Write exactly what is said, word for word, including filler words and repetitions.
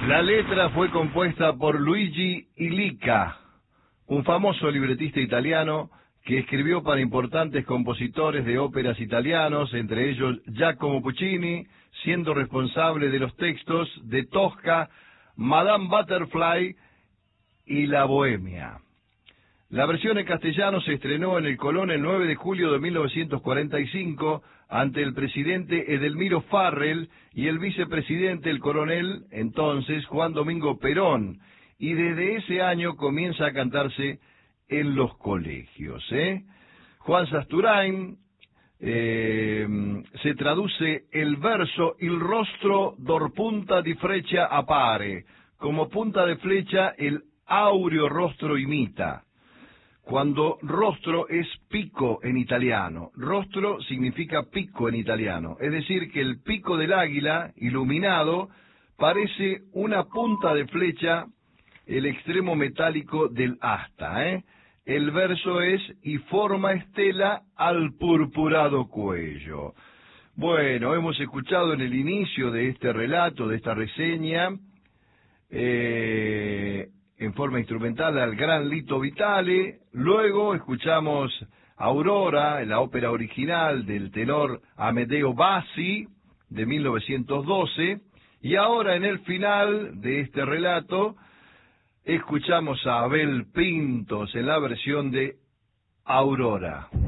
La letra fue compuesta por Luigi Illica, un famoso libretista italiano que escribió para importantes compositores de óperas italianos, entre ellos Giacomo Puccini, siendo responsable de los textos de Tosca, Madame Butterfly y La Bohemia. La versión en castellano se estrenó en el Colón el nueve de julio de mil novecientos cuarenta y cinco ante el presidente Edelmiro Farrell y el vicepresidente, el coronel, entonces, Juan Domingo Perón, y desde ese año comienza a cantarse en los colegios. ¿eh? Juan Sasturain eh, se traduce el verso «Il rostro dor punta di freccia appare», como punta de flecha el áureo rostro imita. Cuando rostro es pico en italiano, rostro significa pico en italiano, es decir, que el pico del águila, iluminado, parece una punta de flecha, el extremo metálico del asta. ¿eh? El verso es «y forma estela al purpurado cuello». Bueno, hemos escuchado en el inicio de este relato, de esta reseña, eh... en forma instrumental al gran Lito Vitale, luego escuchamos Aurora, la ópera original del tenor Amedeo Bassi, de mil novecientos doce, y ahora en el final de este relato escuchamos a Abel Pintos en la versión de Aurora.